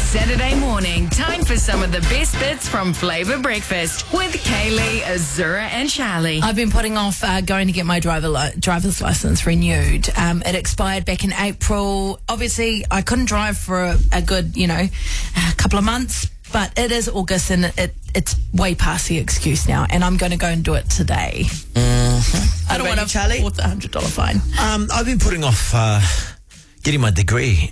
Saturday morning, time for some of the best bits from Flavour Breakfast with Kaylee, Azura and Charlie. I've been putting off going to get my driver's license renewed. It expired back in April. Obviously, I couldn't drive for a good, a couple of months, but it is August and it's way past the excuse now, and I'm going to go and do it today. Mm-hmm. I don't want to Charlie? afford the $100 fine. I've been putting off getting my degree.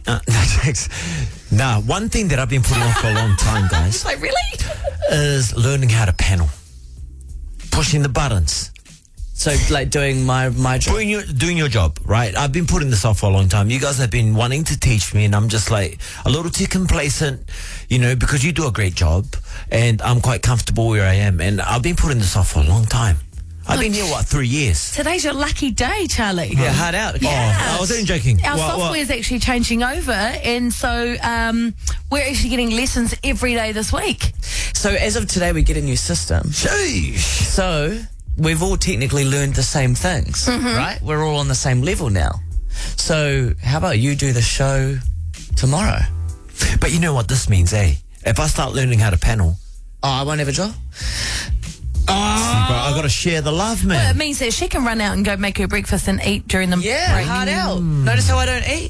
One thing that I've been putting off for a long time, guys, Like, really? is learning how to panel. Pushing the buttons. So, like, doing my job. Doing your job, right? I've been putting this off for a long time. You guys have been wanting to teach me, and I'm just like a little too complacent, because you do a great job, and I'm quite comfortable where I am. And I've been putting this off for a long time. I've been here, 3 years? Today's your lucky day, Charlie. Yeah, hard out. Yeah. Oh, I was only joking. Our software is actually changing over, and so we're actually getting lessons every day this week. So, as of today, we get a new system. Sheesh. So, we've all technically learned the same things, right? We're all on the same level now. So, how about you do the show tomorrow? But you know what this means, eh? If I start learning how to panel, I won't have a job? but I got to share the love, man. Well, it means that she can run out and go make her breakfast and eat during the Yeah, break. hard out. Notice how I don't eat?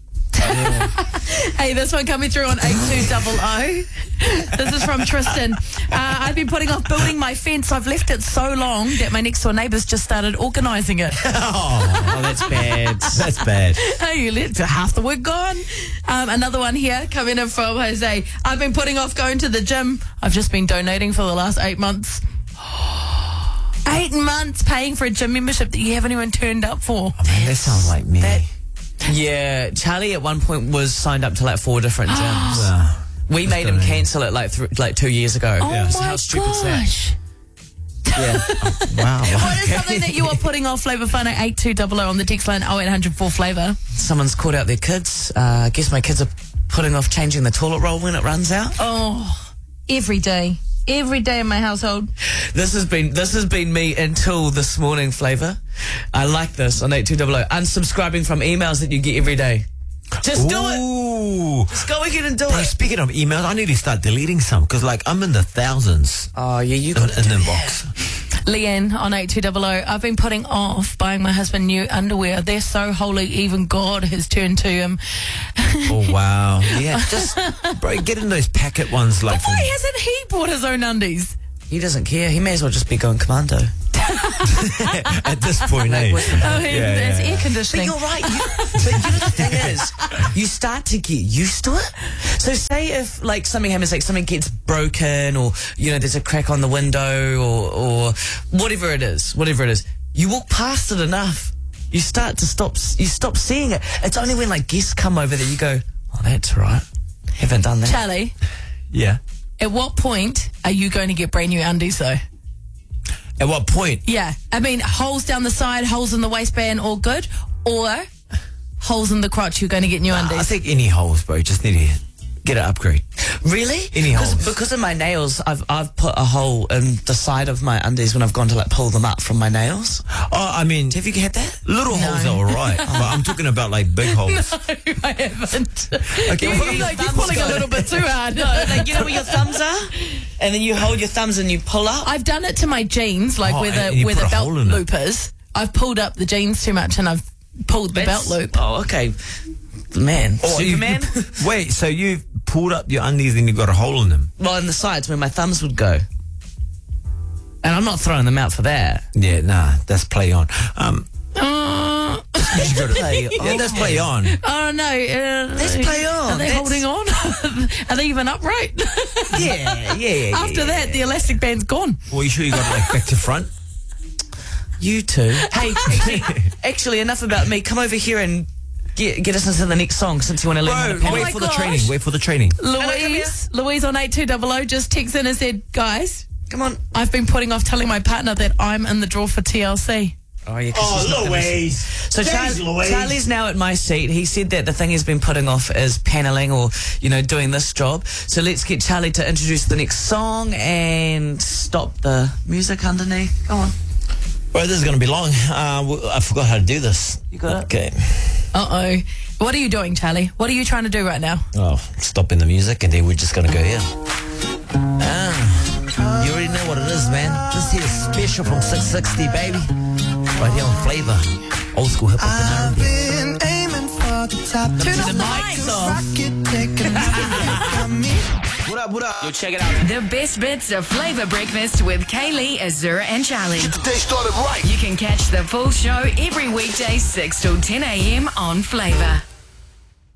Hey, this one coming through on 8200. This is from Tristan. I've been putting off building my fence. I've left it so long that my next door neighbours just started organising it. Oh, that's bad. That's bad. Hey, you let half the work gone. Another one here coming in from Jose. I've been putting off going to the gym. I've just been donating for the last 8 months. 8 months paying for a gym membership that you haven't even turned up for. Oh, man, that sounds like me. Yeah, Charlie at one point was signed up to like 4 different gyms. Wow. We made him cancel it like 2 years ago. Oh So my how stupid's that? gosh. Yeah. Wow. What is something that you are putting off, Flavour Fun at 8200 on the text line 0800 4 Flavour? Someone's called out their kids. I guess my kids are putting off changing the toilet roll when it runs out. Oh, every day. Every day in my household. This has been me until this morning, Flavour. I like this on 8200. Unsubscribing from emails that you get every day. Just do it. Ooh. Just go ahead and do Bro, it. speaking of emails, I need to start deleting some because, I'm in the thousands Oh, yeah, you in got the inbox. Leanne on 8200. I've been putting off buying my husband new underwear. They're so holy, even God has turned to him. Oh, wow. Yeah, just, bro, get in those packet ones. Why hasn't he bought his own undies? He doesn't care. He may as well just be going commando. At this point, eh? Oh, there's air But conditioning. you're right. But the thing is, you start to get used to it. So say if something happens, something gets broken, or there's a crack on the window, or whatever it is. You walk past it enough, you stop seeing it. It's only when guests come over that you go, oh, that's right. Haven't done that. Charlie, Yeah. at what point are you going to get brand new undies though? At what point? Yeah. I mean, holes down the side, holes in the waistband, all good? Or holes in the crotch, you're going to get new undies? I think any holes, bro. Just need to get an upgrade. Really? Any holes? Because of my nails, I've put a hole in the side of my undies when I've gone to pull them up from my nails. Oh, I mean, Have you had that? little holes are all right. But I'm talking about big holes. No, I haven't. Okay, You're pulling a little bit too hard. No, you know where your thumbs are? And then you hold your thumbs and you pull up. I've done it to my jeans, where and you the put a belt hole in it. loop is. I've pulled up the jeans too much and I've pulled the belt loop. Oh, okay. Man. Oh, Superman? Wait, so you've pulled up your undies and you've got a hole in them? Well, in the sides where my thumbs would go. And I'm not throwing them out for that. Yeah, nah, that's play on. You gotta play Yeah, that's play on. Oh no! Let's play on. Are they holding on? Are they even upright? Yeah. After that, the elastic band's gone. Well, you sure you got it back to front? You too. Hey, actually, enough about me. Come over here and get us into the next song since you want to learn how to Bro, panel. my wait for the gosh. training. Wait for the training. Louise on 8200 just texted in and said, guys, Come on. I've been putting off telling my partner that I'm in the draw for TLC. Oh, yeah. Louise. So Charlie's now at my seat. He said that the thing he's been putting off is paneling or, doing this job. So let's get Charlie to introduce the next song and stop the music underneath. Go on. Well, this is going to be long. I forgot how to do this. You got it? Okay. Uh-oh. What are you doing, Charlie? What are you trying to do right now? Oh, stopping the music and then we're just going to go here. You already know what it is, man. This here is special from 660, baby. Right here on Flavor. Old school hip hop and R&B. Turn off the mics off. What up? Yo, check it out. The best bits of Flavor Breakfast with Kaylee, Azura and Charlie. Get the day started right. You can catch the full show every weekday 6 till 10 a.m. on Flavor.